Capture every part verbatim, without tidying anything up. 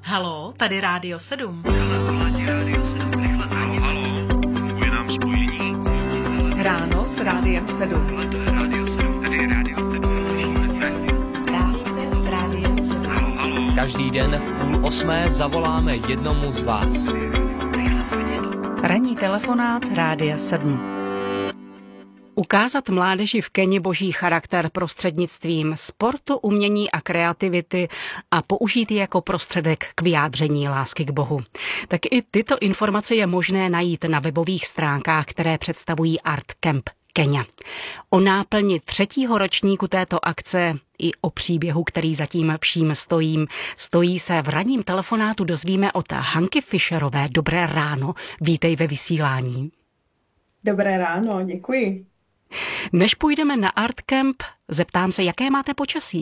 Haló, tady Rádio sedm. Ráno s Rádiem sedm. Vstávejte s Rádiem sedm. Každý den v půl osmé zavoláme jednomu z vás. Ranní telefonát Rádia sedm. Ukázat mládeži v Keni boží charakter prostřednictvím sportu, umění a kreativity a použít ji jako prostředek k vyjádření lásky k Bohu. Tak i tyto informace je možné najít na webových stránkách, které představují Art Camp Kenya. O náplni třetího ročníku této akce i o příběhu, který zatím vším stojím, stojí se v ranním telefonátu dozvíme od Hanky Fischerové. Dobré ráno, vítej ve vysílání. Dobré ráno, děkuji. Než půjdeme na Art Camp, zeptám se, jaké máte počasí?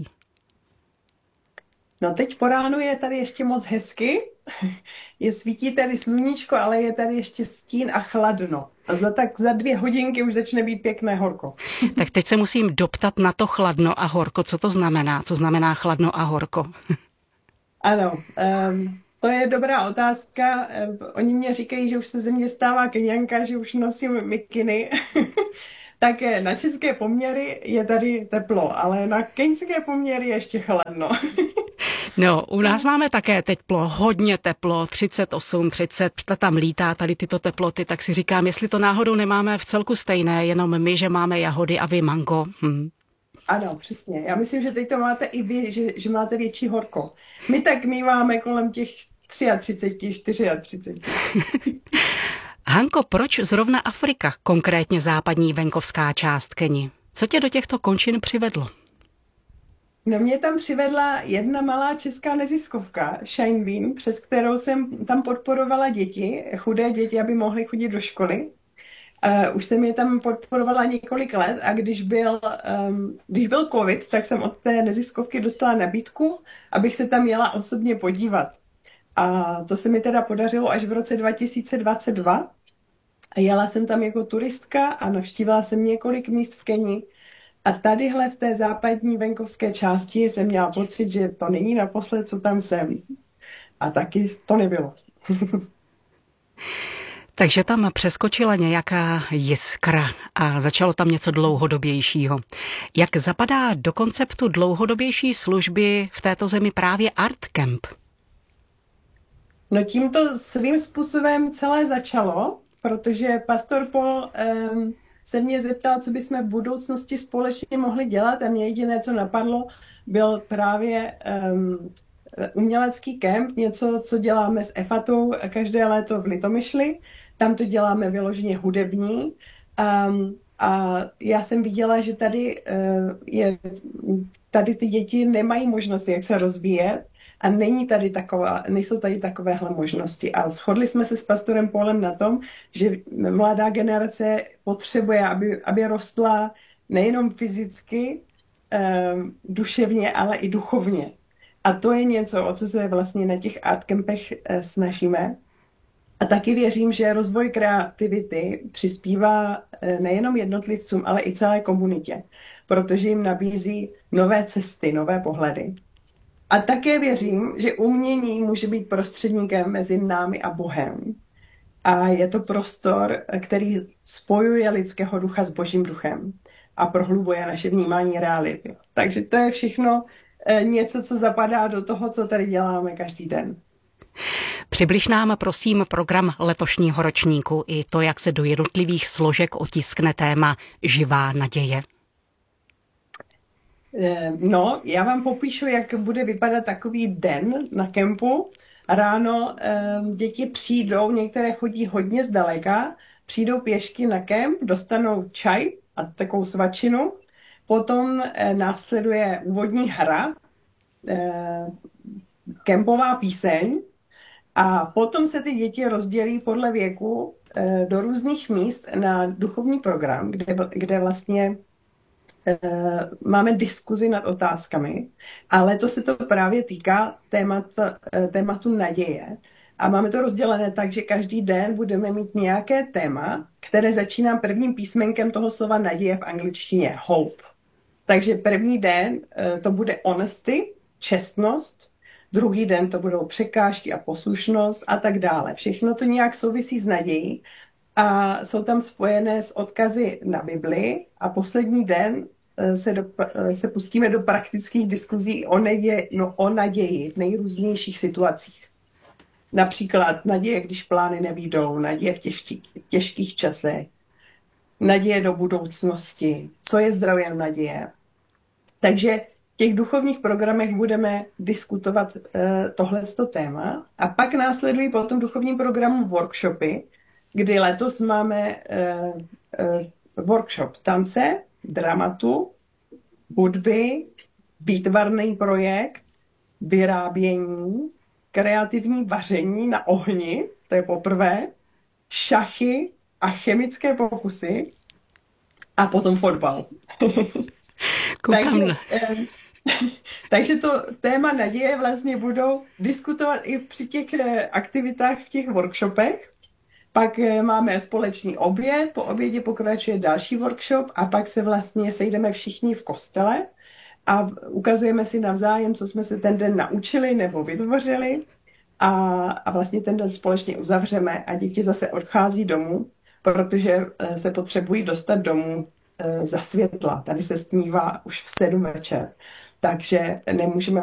No teď po ránu je tady ještě moc hezky. Je svítí tady sluníčko, ale je tady ještě stín a chladno. A za tak za dvě hodinky už začne být pěkné horko. Tak teď se musím doptat na to chladno a horko. Co to znamená? Co znamená chladno a horko? Ano, um, to je dobrá otázka. Um, oni mě říkají, že už se ze mě stává Keňanka, že už nosím mikiny. Tak na české poměry je tady teplo, ale na keňské poměry je ještě chladno. No, u nás máme také teplo, hodně teplo, třicet osm, třicet, tam lítá tady tyto teploty, tak si říkám, jestli to náhodou nemáme v celku stejné, jenom my, že máme jahody a vy mango. Hm. Ano, přesně. Já myslím, že teď to máte i vy, že, že máte větší horko. My tak míváme kolem těch třicet tři, čtyřicet čtyři. Hanko, proč zrovna Afrika, konkrétně západní venkovská část Keni? Co tě do těchto končin přivedlo? No mě tam přivedla jedna malá česká neziskovka, Shine Bean, přes kterou jsem tam podporovala děti, chudé děti, aby mohly chodit do školy. Uh, už jsem je tam podporovala několik let a když byl, um, když byl covid, tak jsem od té neziskovky dostala nabídku, abych se tam jela osobně podívat. A to se mi teda podařilo až v roce dva tisíce dvacet dva. Jela jsem tam jako turistka a navštívila jsem několik míst v Keni. A tadyhle v té západní venkovské části jsem měla pocit, že to není naposled, co tam jsem. A taky to nebylo. Takže tam přeskočila nějaká jiskra a začalo tam něco dlouhodobějšího. Jak zapadá do konceptu dlouhodobější služby v této zemi právě Art Camp? No tímto svým způsobem celé začalo, protože pastor Paul um, se mě zeptal, co bychom v budoucnosti společně mohli dělat a mě jediné, co napadlo, byl právě um, umělecký kemp, něco, co děláme s Efatou každé léto v Litomyšli. Tam to děláme vyloženě hudební. Um, a já jsem viděla, že tady, uh, je, tady ty děti nemají možnost, jak se rozvíjet. A není tady taková, nejsou tady takovéhle možnosti. A shodli jsme se s pastorem Paulem na tom, že mladá generace potřebuje, aby, aby rostla nejenom fyzicky, um, duševně, ale i duchovně. A to je něco, o co se vlastně na těch art campech uh, snažíme. A taky věřím, že rozvoj kreativity přispívá uh, nejenom jednotlivcům, ale i celé komunitě, protože jim nabízí nové cesty, nové pohledy. A také věřím, že umění může být prostředníkem mezi námi a Bohem. A je to prostor, který spojuje lidského ducha s Božím duchem a prohlubuje naše vnímání reality. Takže to je všechno něco, co zapadá do toho, co tady děláme každý den. Přibliž nám prosím program letošního ročníku i to, jak se do jednotlivých složek otiskne téma živá naděje. No, já vám popíšu, jak bude vypadat takový den na kempu. Ráno děti přijdou, některé chodí hodně zdaleka, přijdou pěšky na kemp, dostanou čaj a takovou svačinu. Potom následuje úvodní hra, kempová píseň a potom se ty děti rozdělí podle věku do různých míst na duchovní program, kde, kde vlastně máme diskuzi nad otázkami, ale to se to právě týká témat, tématu naděje. A máme to rozdělené tak, že každý den budeme mít nějaké téma, které začíná prvním písmenkem toho slova naděje v angličtině, hope. Takže první den to bude honesty, čestnost, druhý den to budou překážky a poslušnost a tak dále. Všechno to nějak souvisí s nadějí a jsou tam spojené s odkazy na Bibli a poslední den se, do, se pustíme do praktických diskuzí o, neději, no, o naději v nejrůznějších situacích. Například naděje, když plány nevyjdou, naděje v těžký, těžkých časech, naděje do budoucnosti, co je zdrojem naděje. Takže v těch duchovních programech budeme diskutovat uh, tohleto téma a pak následují po tom duchovním programu workshopy, kdy letos máme uh, uh, workshop tance, dramatu, hudby, výtvarný projekt, vyrábění, kreativní vaření na ohni, to je poprvé, šachy a chemické pokusy a potom fotbal. takže, eh, takže to téma naděje vlastně budou diskutovat i při těch eh, aktivitách v těch workshopech. Pak eh, máme společný oběd, po obědě pokračuje další workshop a pak se vlastně sejdeme všichni v kostele a ukazujeme si navzájem, co jsme se ten den naučili nebo vytvořili a, a vlastně ten den společně uzavřeme a děti zase odchází domů, protože se potřebují dostat domů za světla. Tady se stmívá už v sedm večer, takže nemůžeme